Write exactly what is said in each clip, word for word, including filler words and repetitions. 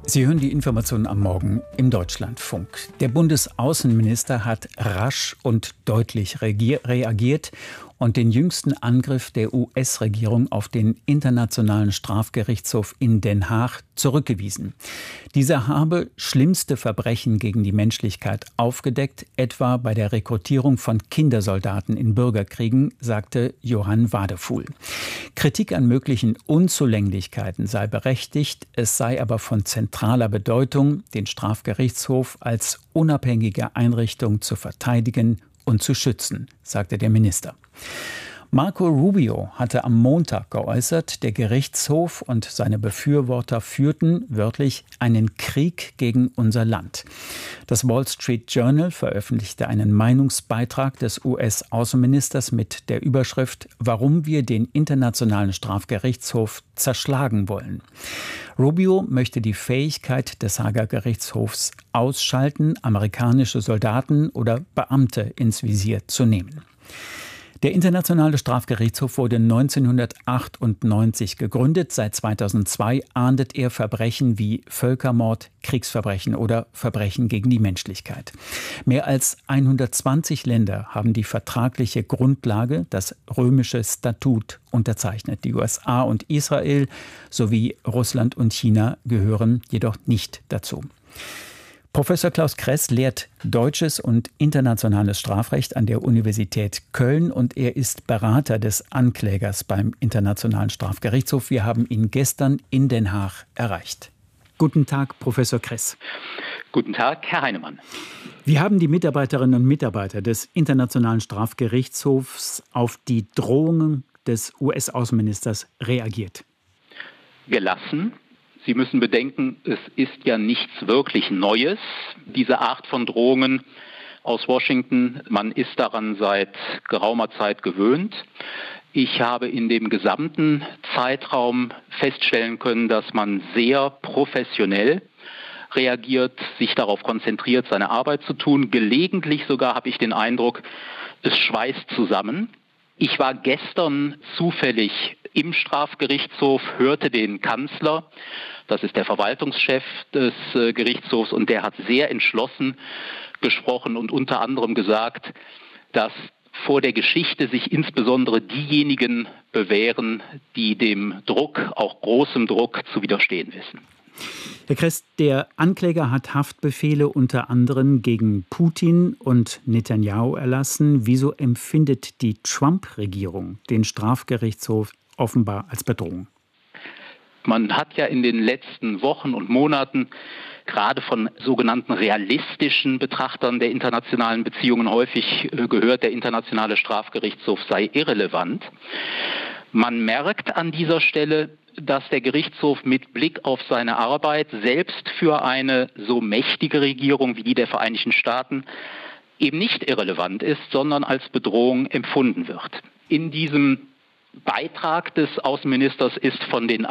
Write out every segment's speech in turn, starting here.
Sie hören die Informationen am Morgen im Deutschlandfunk. Der Bundesaußenminister hat rasch und deutlich reagiert und den jüngsten Angriff der U S-Regierung auf den Internationalen Strafgerichtshof in Den Haag zurückgewiesen. Dieser habe schlimmste Verbrechen gegen die Menschlichkeit aufgedeckt, etwa bei der Rekrutierung von Kindersoldaten in Bürgerkriegen, sagte Johann Wadefuhl. Kritik an möglichen Unzulänglichkeiten sei berechtigt, es sei aber von zentraler Bedeutung, den Strafgerichtshof als unabhängige Einrichtung zu verteidigen und zu schützen, sagte der Minister. Marco Rubio hatte am Montag geäußert, der Gerichtshof und seine Befürworter führten wörtlich einen Krieg gegen unser Land. Das Wall Street Journal veröffentlichte einen Meinungsbeitrag des U S-Außenministers mit der Überschrift »Warum wir den Internationalen Strafgerichtshof zerschlagen wollen«. Rubio möchte die Fähigkeit des Haager Gerichtshofs ausschalten, amerikanische Soldaten oder Beamte ins Visier zu nehmen. Der Internationale Strafgerichtshof wurde neunzehnhundertachtundneunzig gegründet. Seit zweitausendzwei ahndet er Verbrechen wie Völkermord, Kriegsverbrechen oder Verbrechen gegen die Menschlichkeit. Mehr als hundertzwanzig Länder haben die vertragliche Grundlage, das römische Statut, unterzeichnet. Die U S A und Israel sowie Russland und China gehören jedoch nicht dazu. Professor Klaus Kress lehrt deutsches und internationales Strafrecht an der Universität Köln und er ist Berater des Anklägers beim Internationalen Strafgerichtshof. Wir haben ihn gestern in Den Haag erreicht. Guten Tag, Professor Kress. Guten Tag, Herr Heinemann. Wie haben die Mitarbeiterinnen und Mitarbeiter des Internationalen Strafgerichtshofs auf die Drohungen des U S-Außenministers reagiert? Gelassen. Sie müssen bedenken, es ist ja nichts wirklich Neues, diese Art von Drohungen aus Washington. Man ist daran seit geraumer Zeit gewöhnt. Ich habe in dem gesamten Zeitraum feststellen können, dass man sehr professionell reagiert, sich darauf konzentriert, seine Arbeit zu tun. Gelegentlich sogar habe ich den Eindruck, es schweißt zusammen. Ich war gestern zufällig im Strafgerichtshof, hörte den Kanzler, das ist der Verwaltungschef des äh, Gerichtshofs, und der hat sehr entschlossen gesprochen und unter anderem gesagt, dass vor der Geschichte sich insbesondere diejenigen bewähren, die dem Druck, auch großem Druck, zu widerstehen wissen. Herr Kress, der Ankläger hat Haftbefehle unter anderem gegen Putin und Netanyahu erlassen. Wieso empfindet die Trump-Regierung den Strafgerichtshof offenbar als Bedrohung? Man hat ja in den letzten Wochen und Monaten gerade von sogenannten realistischen Betrachtern der internationalen Beziehungen häufig gehört, der Internationale Strafgerichtshof sei irrelevant. Man merkt an dieser Stelle, dass der Gerichtshof mit Blick auf seine Arbeit selbst für eine so mächtige Regierung wie die der Vereinigten Staaten eben nicht irrelevant ist, sondern als Bedrohung empfunden wird. In diesem Beitrag des Außenministers ist von den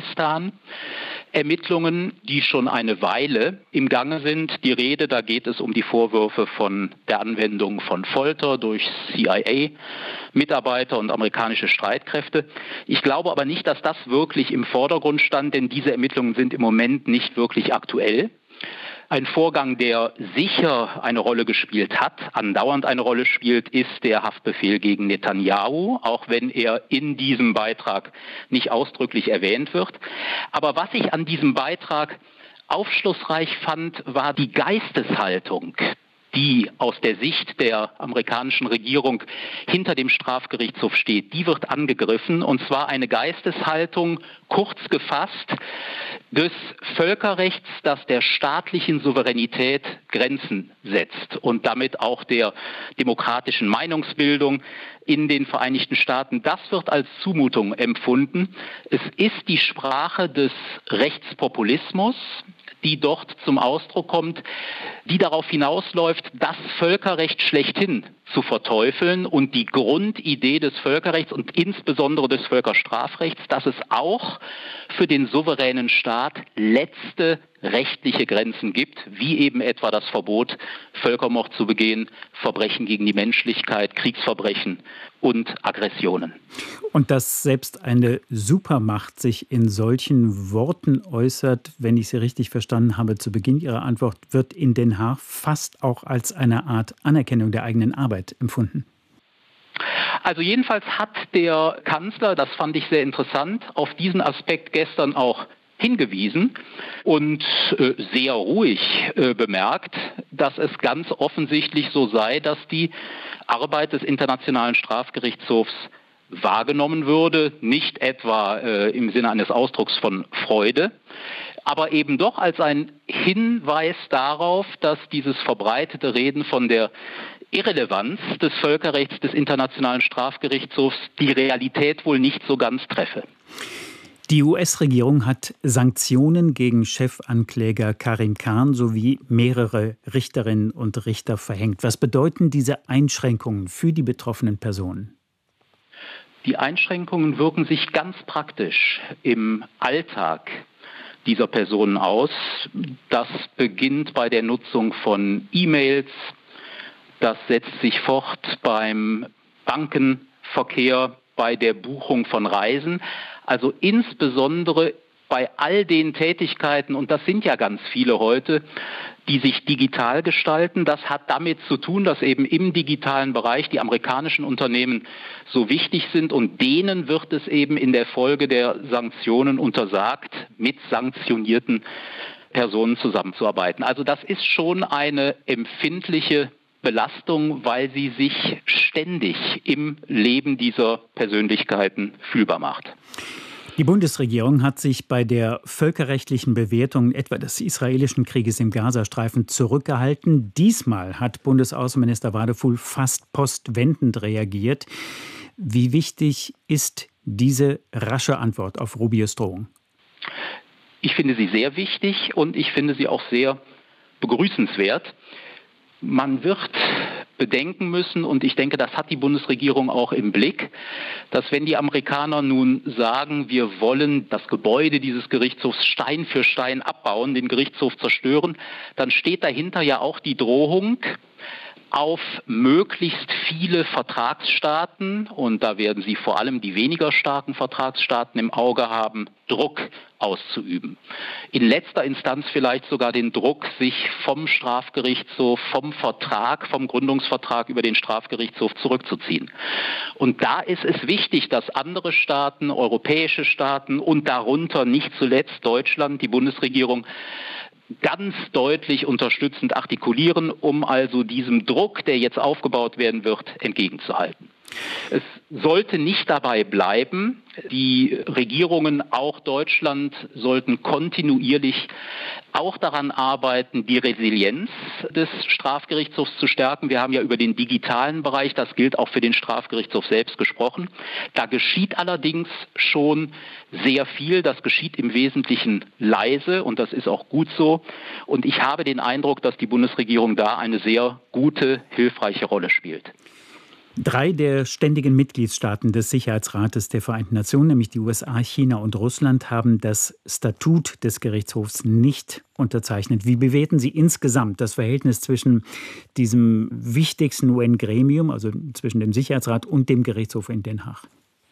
Afghanistan-Ermittlungen, die schon eine Weile im Gange sind, die Rede. Da geht es um die Vorwürfe von der Anwendung von Folter durch C I A-Mitarbeiter und amerikanische Streitkräfte. Ich glaube aber nicht, dass das wirklich im Vordergrund stand, denn diese Ermittlungen sind im Moment nicht wirklich aktuell. Ein Vorgang, der sicher eine Rolle gespielt hat, andauernd eine Rolle spielt, ist der Haftbefehl gegen Netanyahu, auch wenn er in diesem Beitrag nicht ausdrücklich erwähnt wird. Aber was ich an diesem Beitrag aufschlussreich fand, war die Geisteshaltung, die aus der Sicht der amerikanischen Regierung hinter dem Strafgerichtshof steht. Die wird angegriffen, und zwar eine Geisteshaltung, kurz gefasst, des Völkerrechts, das der staatlichen Souveränität Grenzen setzt und damit auch der demokratischen Meinungsbildung in den Vereinigten Staaten. Das wird als Zumutung empfunden. Es ist die Sprache des Rechtspopulismus, die dort zum Ausdruck kommt, die darauf hinausläuft, das Völkerrecht schlechthin zu verteufeln und die Grundidee des Völkerrechts und insbesondere des Völkerstrafrechts, dass es auch für den souveränen Staat letzte rechtliche Grenzen gibt, wie eben etwa das Verbot, Völkermord zu begehen, Verbrechen gegen die Menschlichkeit, Kriegsverbrechen und Aggressionen. Und dass selbst eine Supermacht sich in solchen Worten äußert, wenn ich Sie richtig verstanden habe, zu Beginn Ihrer Antwort, wird in Den Haag fast auch als eine Art Anerkennung der eigenen Arbeit empfunden. Also jedenfalls hat der Kanzler, das fand ich sehr interessant, auf diesen Aspekt gestern auch hingewiesen und äh, sehr ruhig äh, bemerkt, dass es ganz offensichtlich so sei, dass die Arbeit des Internationalen Strafgerichtshofs wahrgenommen würde, nicht etwa äh, im Sinne eines Ausdrucks von Freude, aber eben doch als ein Hinweis darauf, dass dieses verbreitete Reden von der Irrelevanz des Völkerrechts des Internationalen Strafgerichtshofs die Realität wohl nicht so ganz treffe. Die U S-Regierung hat Sanktionen gegen Chefankläger Karim Khan sowie mehrere Richterinnen und Richter verhängt. Was bedeuten diese Einschränkungen für die betroffenen Personen? Die Einschränkungen wirken sich ganz praktisch im Alltag dieser Personen aus. Das beginnt bei der Nutzung von E-Mails, das setzt sich fort beim Bankenverkehr, bei der Buchung von Reisen. Also insbesondere bei all den Tätigkeiten, und das sind ja ganz viele heute, die sich digital gestalten. Das hat damit zu tun, dass eben im digitalen Bereich die amerikanischen Unternehmen so wichtig sind und denen wird es eben in der Folge der Sanktionen untersagt, mit sanktionierten Personen zusammenzuarbeiten. Also das ist schon eine empfindliche Belastung, weil sie sich ständig im Leben dieser Persönlichkeiten fühlbar macht. Die Bundesregierung hat sich bei der völkerrechtlichen Bewertung etwa des israelischen Krieges im Gazastreifen zurückgehalten. Diesmal hat Bundesaußenminister Wadefuhl fast postwendend reagiert. Wie wichtig ist diese rasche Antwort auf Rubios Drohung? Ich finde sie sehr wichtig und ich finde sie auch sehr begrüßenswert. Man wird bedenken müssen, und ich denke, das hat die Bundesregierung auch im Blick, dass wenn die Amerikaner nun sagen, wir wollen das Gebäude dieses Gerichtshofs Stein für Stein abbauen, den Gerichtshof zerstören, dann steht dahinter ja auch die Drohung, auf möglichst viele Vertragsstaaten, und da werden sie vor allem die weniger starken Vertragsstaaten im Auge haben, Druck auszuüben. In letzter Instanz vielleicht sogar den Druck, sich vom Strafgerichtshof, vom Vertrag, vom Gründungsvertrag über den Strafgerichtshof zurückzuziehen. Und da ist es wichtig, dass andere Staaten, europäische Staaten und darunter nicht zuletzt Deutschland, die Bundesregierung, ganz deutlich unterstützend artikulieren, um also diesem Druck, der jetzt aufgebaut werden wird, entgegenzuhalten. Es sollte nicht dabei bleiben. Die Regierungen, auch Deutschland, sollten kontinuierlich auch daran arbeiten, die Resilienz des Strafgerichtshofs zu stärken. Wir haben ja über den digitalen Bereich, das gilt auch für den Strafgerichtshof selbst, gesprochen. Da geschieht allerdings schon sehr viel. Das geschieht im Wesentlichen leise und das ist auch gut so. Und ich habe den Eindruck, dass die Bundesregierung da eine sehr gute, hilfreiche Rolle spielt. Drei der ständigen Mitgliedstaaten des Sicherheitsrates der Vereinten Nationen, nämlich die U S A, China und Russland, haben das Statut des Gerichtshofs nicht unterzeichnet. Wie bewerten Sie insgesamt das Verhältnis zwischen diesem wichtigsten U N-Gremium, also zwischen dem Sicherheitsrat und dem Gerichtshof in Den Haag?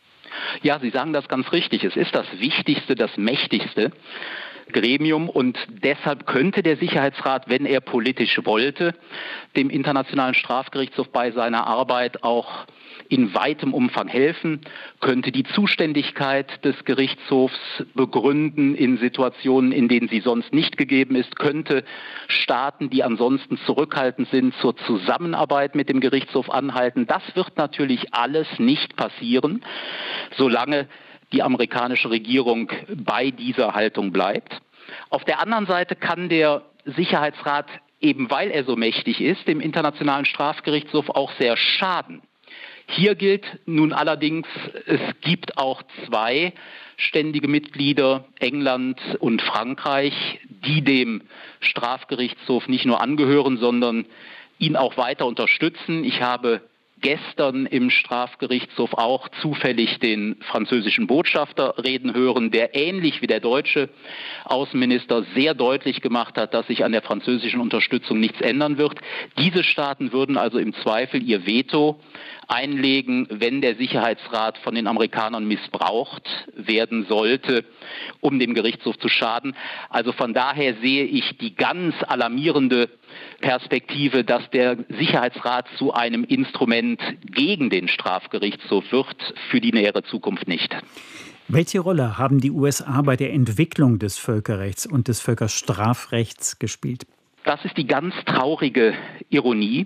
Ja, Sie sagen das ganz richtig. Es ist das wichtigste, das mächtigste Gremium und deshalb könnte der Sicherheitsrat, wenn er politisch wollte, dem Internationalen Strafgerichtshof bei seiner Arbeit auch in weitem Umfang helfen, könnte die Zuständigkeit des Gerichtshofs begründen in Situationen, in denen sie sonst nicht gegeben ist, könnte Staaten, die ansonsten zurückhaltend sind, zur Zusammenarbeit mit dem Gerichtshof anhalten. Das wird natürlich alles nicht passieren, solange die amerikanische Regierung bei dieser Haltung bleibt. Auf der anderen Seite kann der Sicherheitsrat, eben weil er so mächtig ist, dem Internationalen Strafgerichtshof auch sehr schaden. Hier gilt nun allerdings, es gibt auch zwei ständige Mitglieder, England und Frankreich, die dem Strafgerichtshof nicht nur angehören, sondern ihn auch weiter unterstützen. Ich habe gestern im Strafgerichtshof auch zufällig den französischen Botschafter reden hören, der ähnlich wie der deutsche Außenminister sehr deutlich gemacht hat, dass sich an der französischen Unterstützung nichts ändern wird. Diese Staaten würden also im Zweifel ihr Veto einlegen, wenn der Sicherheitsrat von den Amerikanern missbraucht werden sollte, um dem Gerichtshof zu schaden. Also von daher sehe ich die ganz alarmierende Perspektive, dass der Sicherheitsrat zu einem Instrument gegen den Strafgerichtshof wird, für die nähere Zukunft nicht. Welche Rolle haben die U S A bei der Entwicklung des Völkerrechts und des Völkerstrafrechts gespielt? Das ist die ganz traurige Ironie.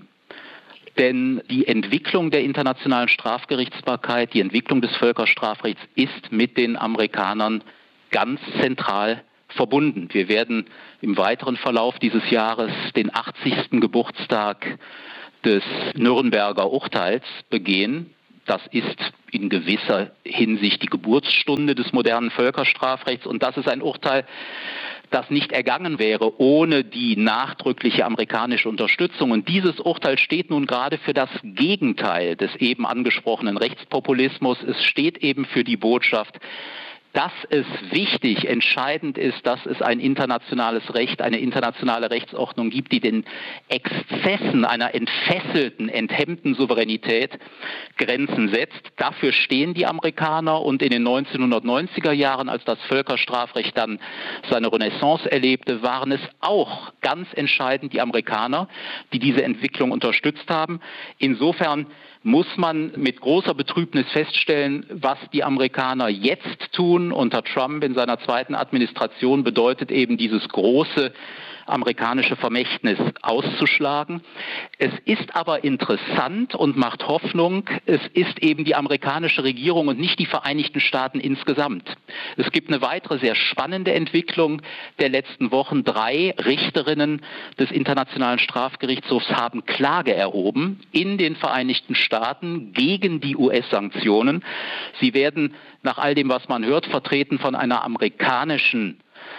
Denn die Entwicklung der internationalen Strafgerichtsbarkeit, die Entwicklung des Völkerstrafrechts ist mit den Amerikanern ganz zentral verbunden. Wir werden im weiteren Verlauf dieses Jahres den achtzigsten Geburtstag des Nürnberger Urteils begehen. Das ist in gewisser Hinsicht die Geburtsstunde des modernen Völkerstrafrechts. Und das ist ein Urteil, das nicht ergangen wäre ohne die nachdrückliche amerikanische Unterstützung. Und dieses Urteil steht nun gerade für das Gegenteil des eben angesprochenen Rechtspopulismus. Es steht eben für die Botschaft, dass es wichtig, entscheidend ist, dass es ein internationales Recht, eine internationale Rechtsordnung gibt, die den Exzessen einer entfesselten, enthemmten Souveränität Grenzen setzt. Dafür stehen die Amerikaner, und in den neunzehnhundertneunziger Jahren, als das Völkerstrafrecht dann seine Renaissance erlebte, waren es auch ganz entscheidend die Amerikaner, die diese Entwicklung unterstützt haben. Insofern muss man mit großer Betrübnis feststellen, was die Amerikaner jetzt tun unter Trump in seiner zweiten Administration, bedeutet eben dieses große amerikanische Vermächtnis auszuschlagen. Es ist aber interessant und macht Hoffnung, es ist eben die amerikanische Regierung und nicht die Vereinigten Staaten insgesamt. Es gibt eine weitere sehr spannende Entwicklung der letzten Wochen. Drei Richterinnen des Internationalen Strafgerichtshofs haben Klage erhoben in den Vereinigten Staaten gegen die U S-Sanktionen. Sie werden nach all dem, was man hört, vertreten von einer amerikanischen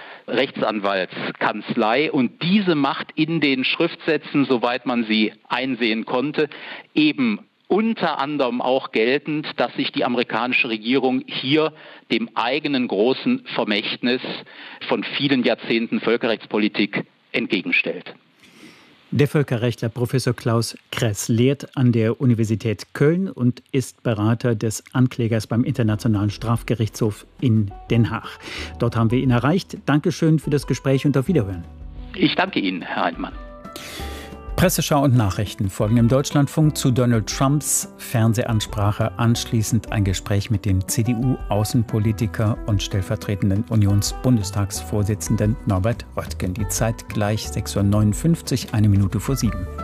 Rechtsanwaltskanzlei, und diese macht in den Schriftsätzen, soweit man sie einsehen konnte, eben unter anderem auch geltend, dass sich die amerikanische Regierung hier dem eigenen großen Vermächtnis von vielen Jahrzehnten Völkerrechtspolitik entgegenstellt. Der Völkerrechtler Professor Klaus Kress lehrt an der Universität Köln und ist Berater des Anklägers beim Internationalen Strafgerichtshof in Den Haag. Dort haben wir ihn erreicht. Dankeschön für das Gespräch und auf Wiederhören. Ich danke Ihnen, Herr Heidmann. Presseschau und Nachrichten folgen im Deutschlandfunk zu Donald Trumps Fernsehansprache. Anschließend ein Gespräch mit dem C D U-Außenpolitiker und stellvertretenden Unionsbundestagsvorsitzenden Norbert Röttgen. Die Zeit gleich sechs Uhr neunundfünfzig, eine Minute vor sieben.